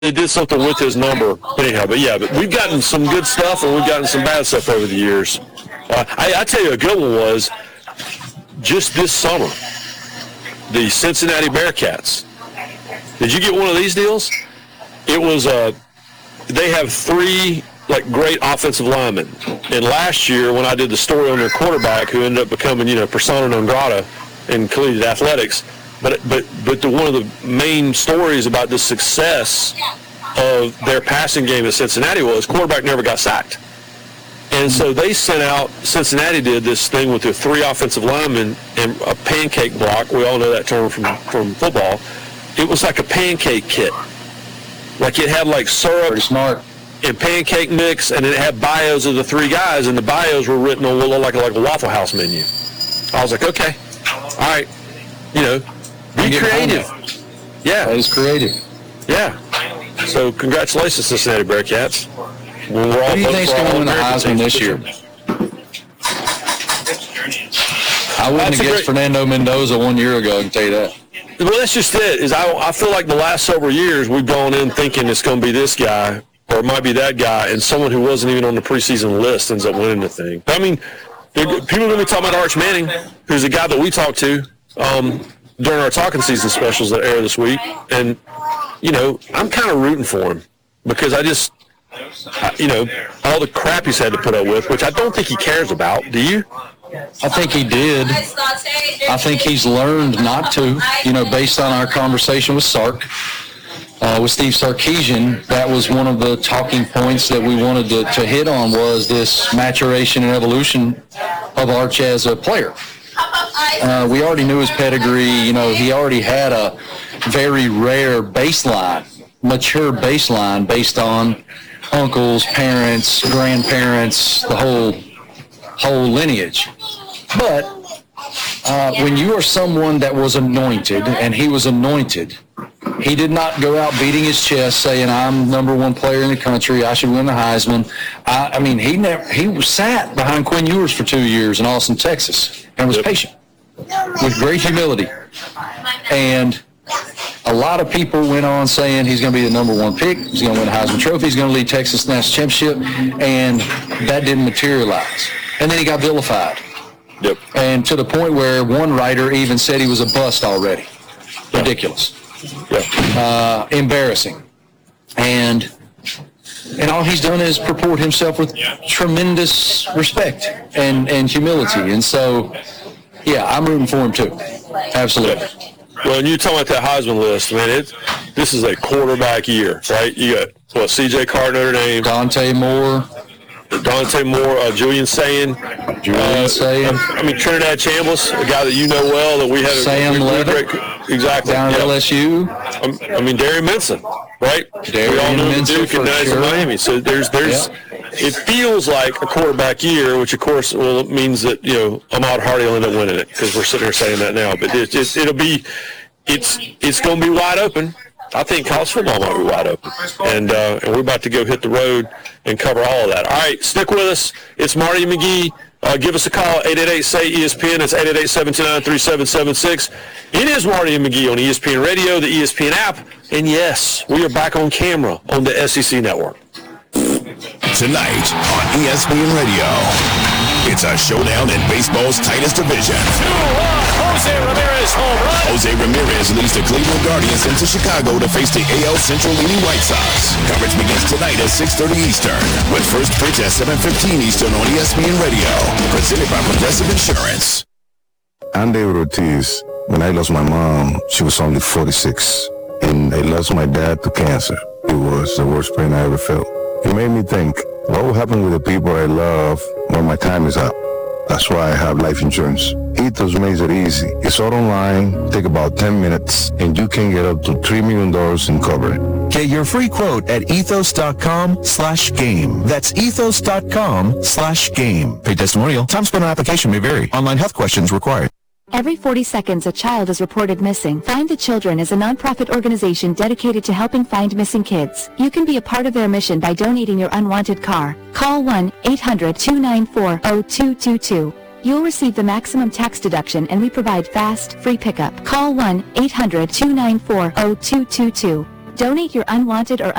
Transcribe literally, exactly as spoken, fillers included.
they did something with his number. Anyhow, but yeah, but we've gotten some good stuff and we've gotten some bad stuff over the years. Uh, I, I tell you, a good one was just this summer, the Cincinnati Bearcats. Did you get one of these deals? It was, uh, they have three, like, great offensive linemen. And last year, when I did the story on their quarterback, who ended up becoming, you know, persona non grata in collegiate athletics, But but but the, one of the main stories about the success of their passing game at Cincinnati was quarterback never got sacked. And so they sent out, Cincinnati did this thing with their three offensive linemen and a pancake block. We all know that term from, from football. It was like a pancake kit. Like it had like syrup Pretty smart. and pancake mix, and it had bios of the three guys, and the bios were written on what looked like, like a Waffle House menu. I was like, okay, all right, you know, be creative. Yeah. That is creative. Yeah. So congratulations, Cincinnati Bearcats. We're all Who do you think's going to win the American Heisman this year? I wouldn't That's have a guessed great- Fernando Mendoza one year ago, I can tell you that. Well, that's just it. Is I, I feel like the last several years we've gone in thinking it's going to be this guy or it might be that guy, and someone who wasn't even on the preseason list ends up winning the thing. I mean, people are going to be talking about Arch Manning, who's a guy that we talked to um, during our talking season specials that air this week, and you know, I'm kind of rooting for him because I just, I, you know, all the crap he's had to put up with, which I don't think he cares about. Do you? I think he did. I think he's learned not to, you know, based on our conversation with Sark, uh, with Steve Sarkisian. That was one of the talking points that we wanted to, to hit on was this maturation and evolution of Arch as a player. Uh, we already knew his pedigree. You know, he already had a very rare baseline, mature baseline based on uncles, parents, grandparents, the whole whole lineage. But uh, when you are someone that was anointed, and he was anointed, he did not go out beating his chest saying, I'm number one player in the country, I should win the Heisman. I, I mean, he never, he sat behind Quinn Ewers for two years in Austin, Texas, and was patient with great humility. And a lot of people went on saying he's going to be the number one pick, he's going to win the Heisman Trophy, he's going to lead Texas National Championship, and that didn't materialize. And then he got vilified. Yep. And to the point where one writer even said he was a bust already. Ridiculous. Yeah. Uh, embarrassing. And and all he's done is purport himself with tremendous respect and, and humility. And so, yeah, I'm rooting for him too. Absolutely. Well, and you talking about that Heisman list, man, it, this is a quarterback year, right? You got, what, C J Carr, Notre Dame. Dante Moore. Dante Moore, uh, Julian Sayin. Julian uh, Sayin. I mean, Trinidad Chambliss, a guy that you know well, that we had a Sam we, we Levitt. great, exactly. Down at yeah. L S U. Um, I mean, Darian Minson, right? Darian we all know Minson Duke and for now he's sure. in Miami. So there's, there's, Yep. it feels like a quarterback year, which of course, well, it means that, you know, Ahmad Hardy will end up winning it because we're sitting here saying that now. But it, it, it'll be, it's, it's going to be wide open. I think college football might be wide open. And, uh, and we're about to go hit the road and cover all of that. All right, stick with us. It's Marty McGee. Uh, give us a call, eight eight eight, S A Y, E S P N. It's eight eight eight, seven two nine, three seven seven six. It is Marty and McGee on E S P N Radio, the E S P N app. And, yes, we are back on camera on the S E C Network. Tonight on E S P N Radio, it's a showdown in baseball's tightest division. two one, Jose Ramirez home run. Jose Ramirez leads the Cleveland Guardians into Chicago to face the A L Central leading White Sox. Coverage begins tonight at six thirty Eastern, with first pitch at seven fifteen Eastern on E S P N Radio. Presented by Progressive Insurance. I'm David Ortiz. When I lost my mom, she was only forty-six. And I lost my dad to cancer. It was the worst pain I ever felt. It made me think, what will happen with the people I love when my time is up? That's why I have life insurance. Ethos makes it easy. It's all online, take about ten minutes, and you can get up to three million dollars in coverage. Get your free quote at ethos.com slash game. That's ethos.com slash game. Paid testimonial. Time spent on application may vary. Online health questions required. Every forty seconds, a child is reported missing. Find the Children is a nonprofit organization dedicated to helping find missing kids. You can be a part of their mission by donating your unwanted car. Call one eight hundred, two nine four, zero two two two. You'll receive the maximum tax deduction, and we provide fast, free pickup. Call one eight hundred, two nine four, zero two two two. Donate your unwanted or